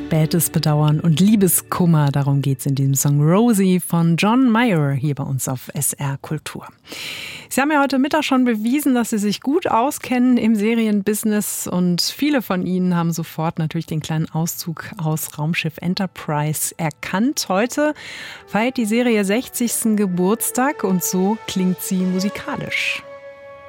Spätes Bedauern und Liebeskummer. Darum geht es in diesem Song Rosie von John Mayer hier bei uns auf SR Kultur. Sie haben ja heute Mittag schon bewiesen, dass Sie sich gut auskennen im Serienbusiness und viele von Ihnen haben sofort natürlich den kleinen Auszug aus Raumschiff Enterprise erkannt. Heute feiert die Serie 60. Geburtstag und so klingt sie musikalisch.